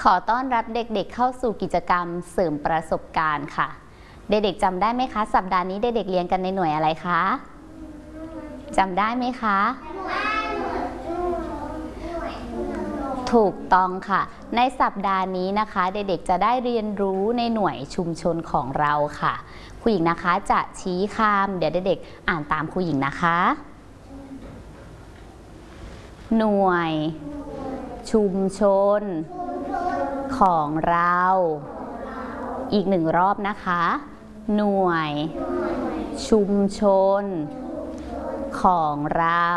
ขอต้อนรับเด็กๆเข้าสู่กิจกรรมเสริมประสบการณ์ค่ะเด็กๆจำได้ไหมคะสัปดาห์นี้เด็กๆเรียนกันในหน่วยอะไรคะจำได้ไหมคะถูกต้องค่ะในสัปดาห์นี้นะคะเด็กๆจะได้เรียนรู้ในหน่วยชุมชนของเราค่ะครูหญิงนะคะจะชี้คำเดี๋ยวเด็กๆอ่านตามครูหญิงนะคะหน่วยชุมชนของเราอีกหนึ่งรอบนะคะหน่วยชุมชนของเรา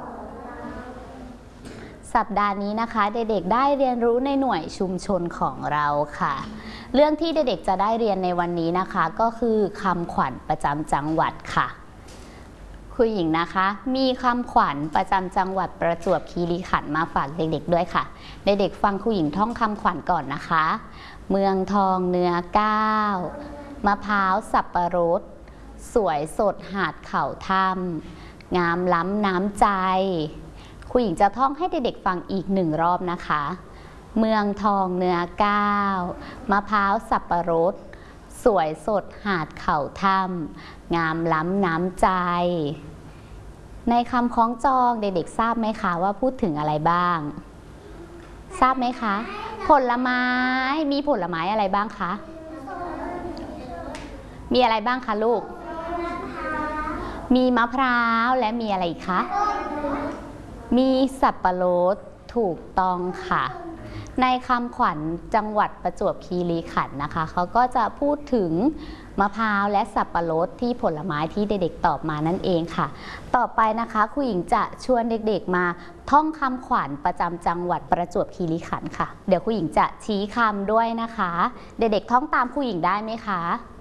สัปดาห์นี้นะคะเด็กๆได้เรียนรู้ในหน่วยชุมชนของเราค่ะเรื่องที่เด็กๆจะได้เรียนในวันนี้นะคะก็คือคำขวัญประจำจังหวัดค่ะครูหญิงนะคะมีคำขวัญประจำจังหวัดประจวบคีรีขันธ์มาฝากเด็กๆด้วยค่ะเด็กๆฟังครูหญิงท่องคำขวัญก่อนนะคะเมืองทองเนื้อก้าวมะพร้าวสับปะรดสวยสดหาดเข่าถ้ำงามล้ำน้ำใจครูหญิงจะท่องให้เด็กๆฟังอีกหนึ่งรอบนะคะเมืองทองเนื้อก้าวมะพร้าวสับปะรดสวยสดหาดเข่าถ้ำงามล้ำน้ำใจในคำคล้องจองเด็กๆทราบไหมคะว่าพูดถึงอะไรบ้างทราบไหมคะผลไม้มีผลไม้อะไรบ้างคะมีอะไรบ้างคะลูกมีมะพร้าวและมีอะไรอีกคะมีสับปะรดถูกต้องค่ะในคำขวัญจังหวัดประจวบคีรีขันธ์นะคะเขาก็จะพูดถึงมะพร้าวและสับปะรดที่ผลไม้ที่เด็กๆตอบมานั่นเองค่ะต่อไปนะคะครูหญิงจะชวนเด็กๆมาท่องคำขวัญประจำจังหวัดประจวบคีรีขันธ์ค่ะเดี๋ยวครูหญิงจะชี้คำด้วยนะคะเด็กๆท่องตามครูหญิงได้ไหมคะ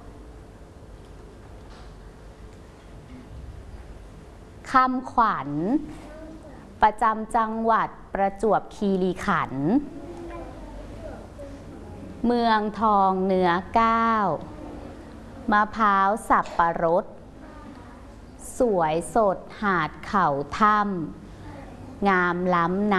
คำขวัญประจำจังหวัดประจวบคีรีขันธ์เมืองทองเนื้อก้าวมะพร้าวสับปะรดสวยสดหาดเข่าถ้ำงามล้ำ